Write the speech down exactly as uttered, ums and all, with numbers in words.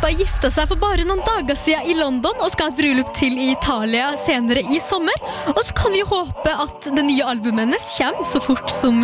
Dua Lipa gifta seg for bare noen dager siden i London og skal ha et bryllup til i Italia senere i sommer. Og så kan vi håpe at det nye albumet hennes kommer så fort som